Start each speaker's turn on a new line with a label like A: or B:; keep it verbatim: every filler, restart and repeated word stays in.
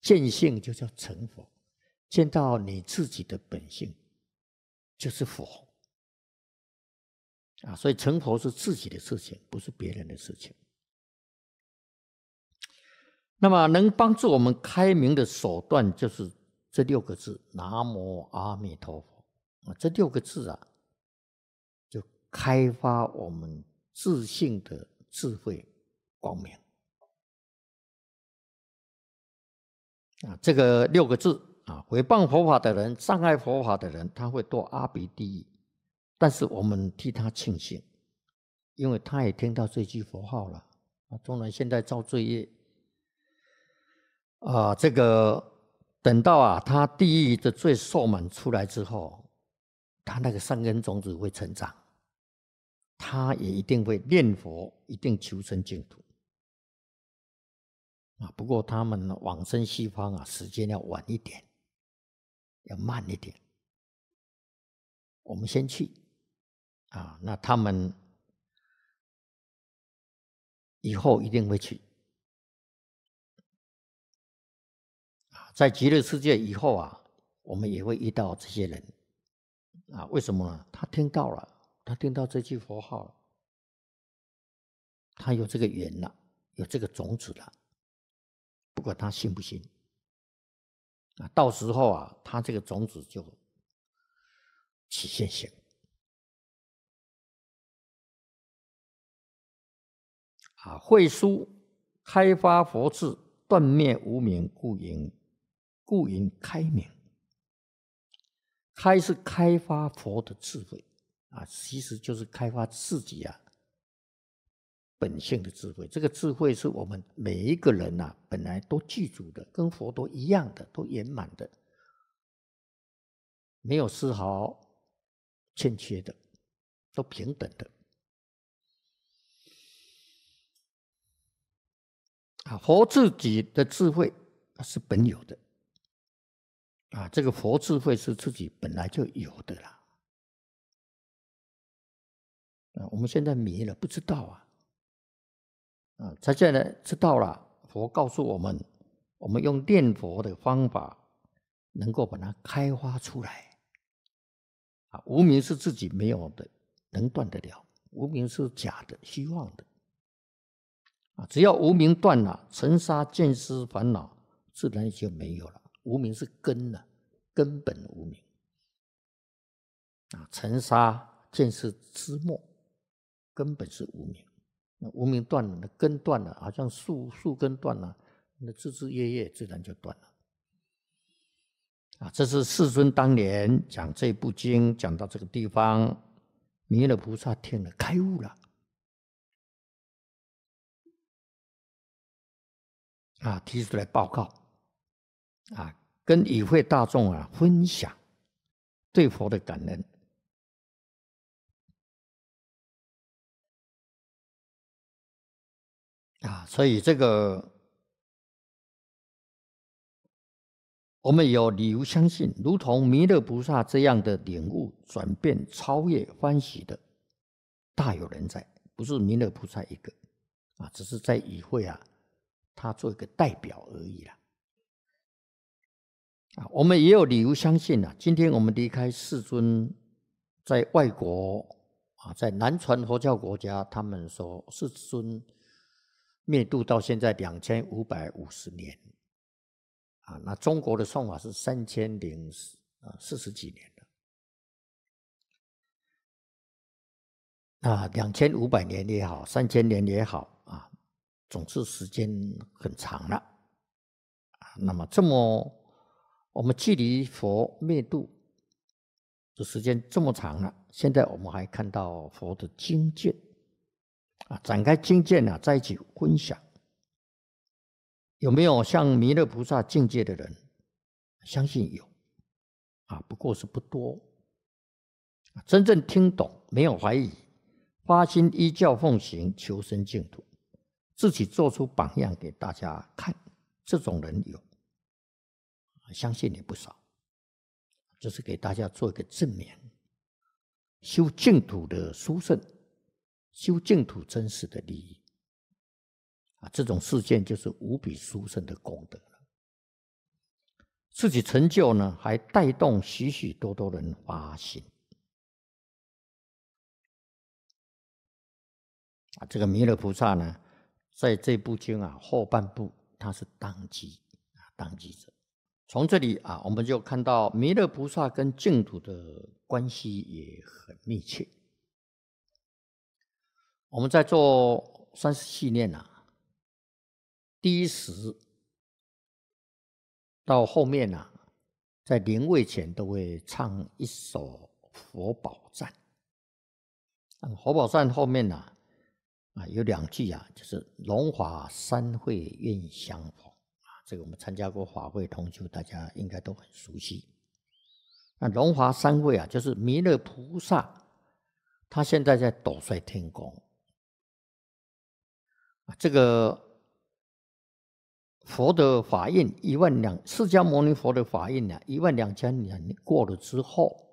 A: 见性就叫成佛，见到你自己的本性就是佛啊。所以成佛是自己的事情，不是别人的事情。那么能帮助我们开明的手段就是这六个字：南无阿弥陀佛。啊，这六个字啊，就开发我们自性的智慧光明啊。这个六个字啊，毁谤佛法的人、障碍佛法的人，他会堕阿鼻地狱。但是我们替他庆幸，因为他也听到这句佛号了啊。纵然现在造罪业啊，这个等到啊他地狱的罪受满出来之后，他那个善根种子会成长，他也一定会念佛，一定求生净土啊。不过他们往生西方啊，时间要晚一点，要慢一点。我们先去啊，那他们以后一定会去啊。在极乐世界以后啊，我们也会遇到这些人啊。为什么呢？他听到了，他听到这句佛号了，他有这个缘了，有这个种子了，不管他信不信啊，到时候啊，他这个种子就起现行啊。慧疏开发佛智，断灭无明，故云故云开明。开是开发佛的智慧啊，其实就是开发自己啊本性的智慧。这个智慧是我们每一个人啊本来都具足的，跟佛都一样的，都圆满的，没有丝毫欠缺的，都平等的啊。佛自己的智慧是本有的啊，这个佛智慧是自己本来就有的啦。啊，我们现在迷了，不知道啊。啊，他现在知道了，佛告诉我们，我们用念佛的方法，能够把它开发出来。啊，无明是自己没有的，能断得了；无明是假的、虚妄的。啊，只要无明断了，尘沙见思烦恼自然就没有了。无明是根了，根本无明。啊，尘沙见思之末，根本是无明。那无明断了，那根断了，好像树树根断了，那枝枝叶叶自然就断了。啊，这是世尊当年讲这部经，讲到这个地方，弥勒菩萨听了开悟了，啊，提出来报告，啊，跟与会大众啊分享对佛的感恩。啊，所以这个我们有理由相信，如同弥勒菩萨这样的领悟、转变、超越、欢喜的，大有人在，不是弥勒菩萨一个啊，只是在与会啊，他做一个代表而已啦。啊，我们也有理由相信啊，今天我们离开世尊，在外国啊，在南传佛教国家，他们说世尊灭度到现在两千五百五十年。啊，那中国的算法是三千零四十几年了，啊，两千五百年也好，三千年也好，啊，总之时间很长了，啊，那么这么我们距离佛灭度的时间这么长了，现在我们还看到佛的经卷，啊，展开经卷啊，在一起分享。有没有像弥勒菩萨境界的人？相信有，啊，不过是不多。真正听懂，没有怀疑，发心依教奉行，求生净土，自己做出榜样给大家看，这种人有，相信也不少。这是给大家做一个证明，修净土的殊胜，修净土真实的利益。啊，这种事件就是无比殊胜的功德了。 自己成就呢，还带动许许多多人发心。啊，这个弥勒菩萨呢，在这部经啊后半部，他是当机啊，当机者。从这里啊，我们就看到弥勒菩萨跟净土的关系也很密切。我们在做三十系念啊，第一时到后面啊，在灵位前都会唱一首佛宝赞。佛宝赞后面啊，啊有两句啊，就是龙华三会愿相逢啊，这个我们参加过法会同修，大家应该都很熟悉。那龙华三会啊，就是弥勒菩萨，他现在在斗率天宫。这个佛的法印一万两，释迦牟尼佛的法印呢、啊，一万两千年过了之后，